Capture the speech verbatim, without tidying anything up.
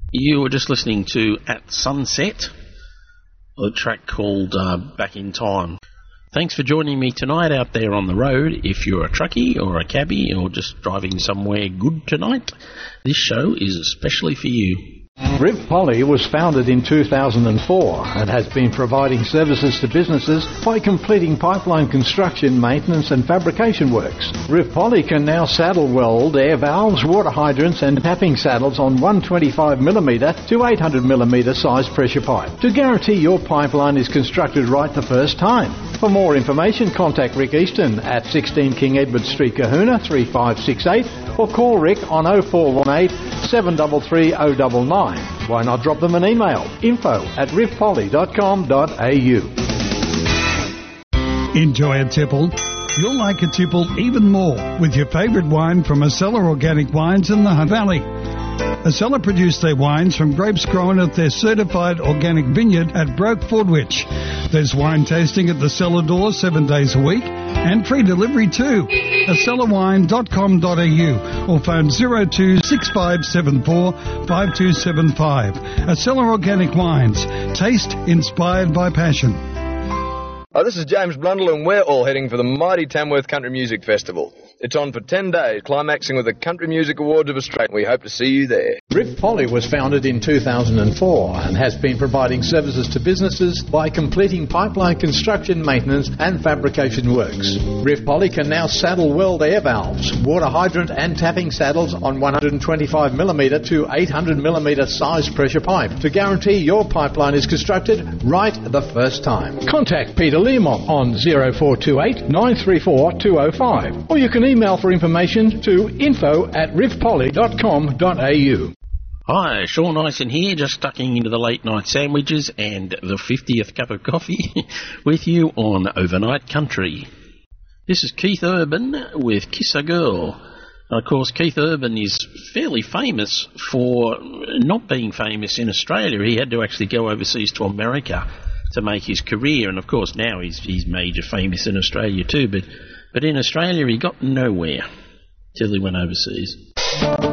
You were just listening to At Sunset, a track called uh, Back in Time. Thanks for joining me tonight out there on the road. If you're a truckie or a cabbie or just driving somewhere good tonight, this show is especially for you. Riv Poly was founded in two thousand four and has been providing services to businesses by completing pipeline construction, maintenance and fabrication works. Riv Poly can now saddle weld air valves, water hydrants and tapping saddles on one twenty-five millimetre to eight hundred millimetre size pressure pipe to guarantee your pipeline is constructed right the first time. For more information, contact Rick Easton at sixteen King Edward Street, Kahuna, three five six eight, or call Rick on oh four one eight, seven three three oh nine nine. Why not drop them an email? Info at rivpoly dot com dot a u. Enjoy a tipple? You'll like a tipple even more with your favourite wine from Acela Organic Wines in the Hunt Valley. Acela produce their wines from grapes grown at their certified organic vineyard at Broke Fordwich. There's wine tasting at the cellar door seven days a week and free delivery too. acela wine dot com dot a u or phone zero two six five seven four five two seven five. Acela Organic Wines. Taste inspired by passion. Oh, this is James Blundell and we're all heading for the mighty Tamworth Country Music Festival. It's on for ten days, climaxing with the Country Music Awards of Australia. We hope to see you there. Riv Poly was founded in two thousand four and has been providing services to businesses by completing pipeline construction, maintenance and fabrication works. Riv Poly can now saddle weld air valves, water hydrant and tapping saddles on one twenty-five millimetre to eight hundred millimetre size pressure pipe to guarantee your pipeline is constructed right the first time. Contact Peter Learmont on oh four two eight, nine three four, two oh five or you can email for information to info at rivpoly dot com dot a u. Hi, Sean Ison here, just ducking into the late night sandwiches and the fiftieth cup of coffee with you on Overnight Country. This is Keith Urban with Kiss a Girl. And of course, Keith Urban is fairly famous for not being famous in Australia. He had to actually go overseas to America to make his career, and of course now he's he's major famous in Australia too, but, but in Australia he got nowhere till he went overseas.